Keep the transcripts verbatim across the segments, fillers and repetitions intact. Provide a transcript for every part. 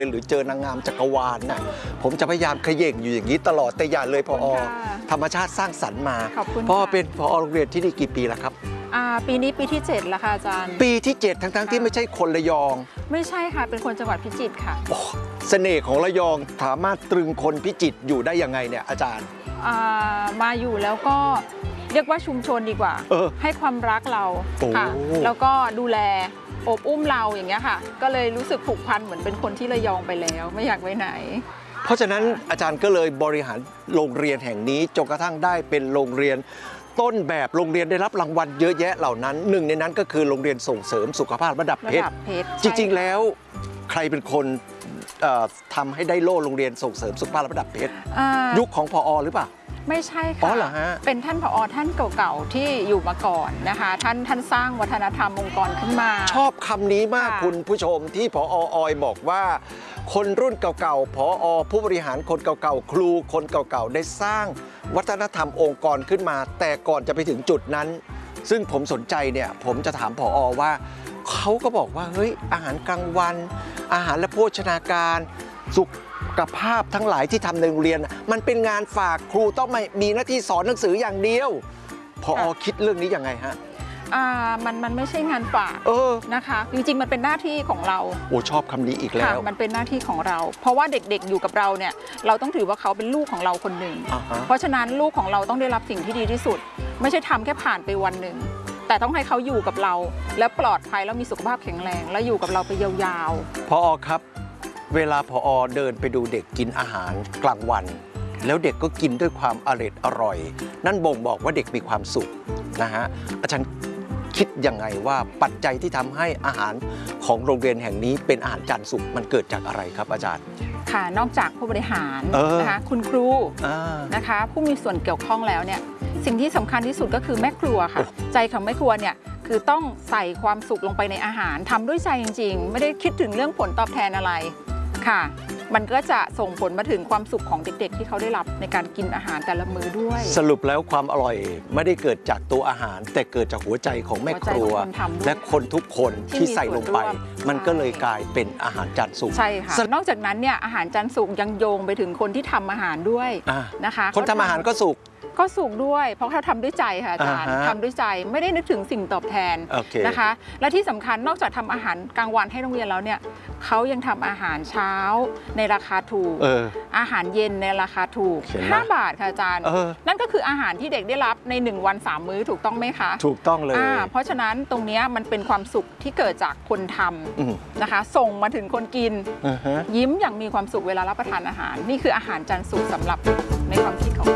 หรือเจอนางงามจักรวาลน่ะผมจะพยายามเขย่งอยู่อย่างนี้ตลอดแต่อย่าเลยพอธรรมชาติสร้างสรรค์มาพ่อเป็นผอโรงเรียนที่นี่กี่ปีแล้วครับปีนี้ปีที่เจ็ดแล้วค่ะอาจารย์ปีที่เจ็ดทั้งๆที่ไม่ใช่คนระยองไม่ใช่ค่ะเป็นคนจังหวัดพิจิตรค่ะเสน่ห์ของระยองสามารถตรึงคนพิจิตรอยู่ได้ยังไงเนี่ยอาจารย์มาอยู่แล้วก็เรียกว่าชุมชนดีกว่าให้ความรักเราค่ะแล้วก็ดูแลอบอุ้มเราอย่างเงี้ยค่ะก็เลยรู้สึกผูกพันเหมือนเป็นคนที่ระยองไปแล้วไม่อยากไปไหนเพราะฉะนั้นอาจารย์ก็เลยบริหารโรงเรียนแห่งนี้จนกระทั่งได้เป็นโรงเรียนต้นแบบโรงเรียนได้รับรางวัลเยอะแยะเหล่านั้นหนึ่งในนั้นก็คือโรงเรียนส่งเสริมสุขภาพระดับเพชรจริงๆแล้วใครเป็นคนทำให้ได้โล่โรงเรียนส่งเสริมสุขภาพระดับเพชรยุคของผอ.หรือเปล่าไม่ใช่ค่ะเป็นท่านผอ.ท่านเก่าๆที่อยู่มาก่อนนะคะท่านท่านสร้างวัฒนธรรมองค์กรขึ้นมาชอบคำนี้มากคุณผู้ชมที่ผอ.ออยบอกว่าคนรุ่นเก่าๆผอ.ผู้บริหารคนเก่าๆครูคนเก่าๆได้สร้างวัฒนธรรมองค์กรขึ้นมาแต่ก่อนจะไปถึงจุดนั้นซึ่งผมสนใจเนี่ยผมจะถามผอ.ว่าเขาก็บอกว่าเฮ้ยอาหารกลางวันอาหารและโภชนาการสุขภาพทั้งหลายที่ทำในโรงเรียนมันเป็นงานฝากครูต้องไม่มีหน้าที่สอนหนังสืออย่างเดียวผอ.คิดเรื่องนี้ยังไงฮะอ่ามันมันไม่ใช่งานฝากนะคะจริงๆมันเป็นหน้าที่ของเราโอ้ชอบคำนี้อีกแล้วมันเป็นหน้าที่ของเราเพราะว่าเด็กๆอยู่กับเราเนี่ยเราต้องถือว่าเขาเป็นลูกของเราคนหนึ่งเพราะฉะนั้นลูกของเราต้องได้รับสิ่งที่ดีที่สุดไม่ใช่ทำแค่ผ่านไปวันหนึ่งแต่ต้องให้เขาอยู่กับเราและปลอดภัยแล้วมีสุขภาพแข็งแรงและอยู่กับเราไปยาวๆผอ.ครับเวลาผอ.เดินไปดูเด็กกินอาหารกลางวันแล้วเด็กก็กินด้วยความอร่อยอร่อยนั่นบ่งบอกว่าเด็กมีความสุขนะฮะอาจารย์คิดยังไงว่าปัจจัยที่ทำให้อาหารของโรงเรียนแห่งนี้เป็นอาหารจานสุกมันเกิดจากอะไรครับอาจารย์ค่ะนอกจากผู้บริหารนะคะคุณครูนะคะผู้มีส่วนเกี่ยวข้องแล้วเนี่ยสิ่งที่สำคัญที่สุดก็คือแม่ครัวค่ะใจของแม่ครัวเนี่ยคือต้องใส่ความสุขลงไปในอาหารทำด้วยใจจริงๆไม่ได้คิดถึงเรื่องผลตอบแทนอะไรค่ะมันก็จะส่งผลมาถึงความสุขของเด็กๆที่เขาได้รับในการกินอาหารแต่ละมื้อด้วยสรุปแล้วความอร่อยไม่ได้เกิดจากตัวอาหารแต่เกิดจากหัวใจของแม่ครัวและคนทุกคนที่ใส่ลงไปมันก็เลยกลายเป็นอาหารจานสุกใช่ค่ะนอกจากนั้นเนี่ยอาหารจานสุกยังโยงไปถึงคนที่ทำอาหารด้วยนะคะคนทำอาหารก็สุกก็สุกด้วยเพราะเขาทำด้วยใจค่ะอาจารย์ทำด้วยใจไม่ได้นึกถึงสิ่งตอบแทนนะคะและที่สำคัญนอกจากทำอาหารกลางวันให้โรงเรียนแล้วเนี่ยเขายังทำอาหารเช้าในราคาถูกอาหารเย็นในราคาถูกห้าบาทค่ะอาจารย์นั่นก็คืออาหารที่เด็กได้รับในหนึ่งวันสามมื้อถูกต้องไหมคะถูกต้องเลยเพราะฉะนั้นตรงนี้มันเป็นความสุขที่เกิดจากคนทำนะคะส่งมาถึงคนกินยิ้มอย่างมีความสุขเวลารับประทานอาหารนี่คืออาหารจานสุกสำหรับในความคิดของ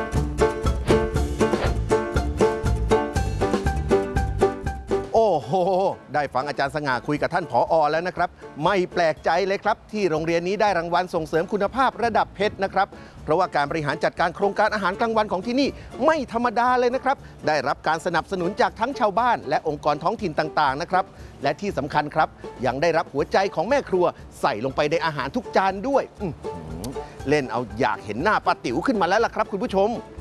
โอ้โหได้ฟังอาจารย์สง่าคุยกับท่านผอ.แล้วนะครับไม่แปลกใจเลยครับที่โรงเรียนนี้ได้รางวัลส่งเสริมคุณภาพระดับเพชรนะครับเพราะว่าการบริหารจัดการโครงการอาหารกลางวันของที่นี่ไม่ธรรมดาเลยนะครับได้รับการสนับสนุนจากทั้งชาวบ้านและองค์กรท้องถิ่นต่างๆนะครับและที่สำคัญครับยังได้รับหัวใจของแม่ครัวใส่ลงไปในอาหารทุกจานด้วยเล่นเอาอยากเห็นหน้าป้าติ๋วขึ้นมาแล้วล่ะครับคุณผู้ชม